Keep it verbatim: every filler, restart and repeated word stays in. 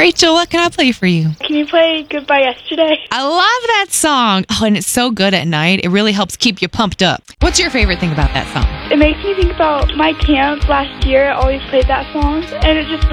Rachel, what can I play for you? Can you play Goodbye Yesterday? I love that song. Oh, and it's so good at night. It really helps keep you pumped up. What's your favorite thing about that song? It makes me think about my camp last year. I always played that song, and it just